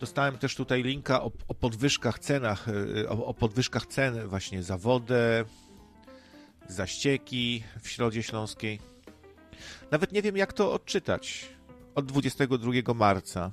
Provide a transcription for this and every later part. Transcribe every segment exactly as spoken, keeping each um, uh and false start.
Dostałem też tutaj linka o, o podwyżkach cenach, o, o podwyżkach cen właśnie za wodę, za ścieki w Środzie Śląskiej. Nawet nie wiem, jak to odczytać. Od dwudziestego drugiego marca.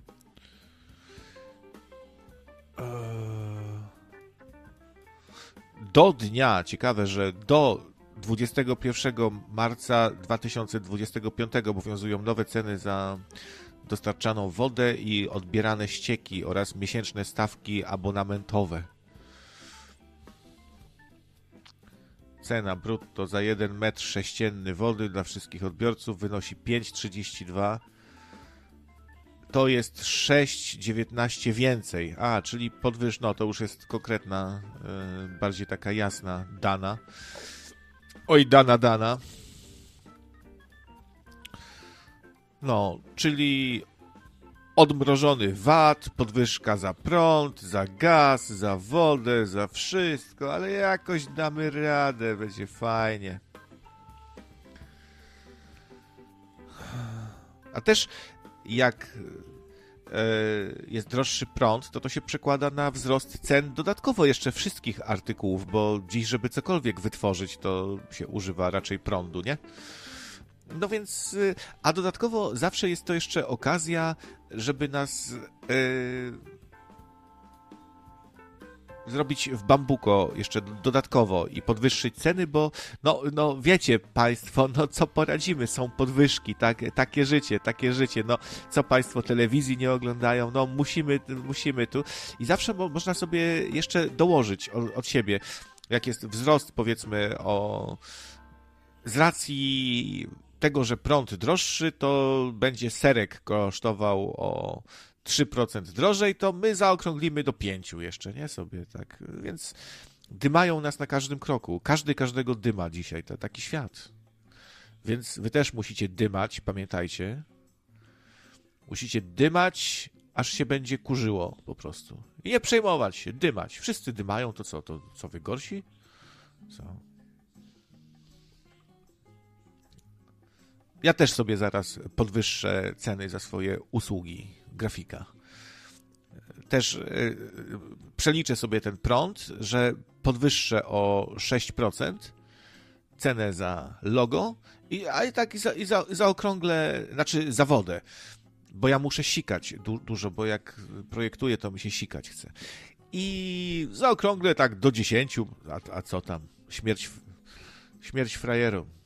Do dnia, ciekawe, że do dwudziestego pierwszego marca dwa tysiące dwudziestego piątego obowiązują nowe ceny za dostarczaną wodę i odbierane ścieki oraz miesięczne stawki abonamentowe. Cena brutto za jeden metr sześcienny wody dla wszystkich odbiorców wynosi pięć trzydzieści dwa. To jest sześć dziewiętnaście więcej. A, czyli podwyż, no to już jest konkretna, yy, bardziej taka jasna dana. Oj, dana, dana. No, czyli odmrożony V A T, podwyżka za prąd, za gaz, za wodę, za wszystko, ale jakoś damy radę, będzie fajnie. A też jak jest droższy prąd, to to się przekłada na wzrost cen dodatkowo jeszcze wszystkich artykułów, bo dziś, żeby cokolwiek wytworzyć, to się używa raczej prądu, nie? No więc, a dodatkowo zawsze jest to jeszcze okazja, żeby nas yy, zrobić w bambuko jeszcze dodatkowo i podwyższyć ceny, bo no, no wiecie państwo, no co poradzimy, są podwyżki, tak, takie życie, takie życie, no co państwo telewizji nie oglądają, no musimy, musimy tu i zawsze mo- można sobie jeszcze dołożyć od, od siebie, jak jest wzrost powiedzmy o z racji tego, że prąd droższy, to będzie serek kosztował o trzy procent drożej, to my zaokrąglimy do pięciu jeszcze, nie sobie, tak, więc dymają nas na każdym kroku, każdy każdego dyma dzisiaj, to taki świat, więc wy też musicie dymać, pamiętajcie, musicie dymać, aż się będzie kurzyło po prostu i nie przejmować się, dymać, wszyscy dymają, to co, to co wy gorsi? Co? Ja też sobie zaraz podwyższę ceny za swoje usługi grafika. Też yy, przeliczę sobie ten prąd, że podwyższę o sześć procent cenę za logo, i, a i tak i, za, i za, zaokrąglę, znaczy za wodę, bo ja muszę sikać du, dużo, bo jak projektuję, to mi się sikać chce. I zaokrąglę tak do dziesięciu, a, a co tam, śmierć, śmierć frajerom.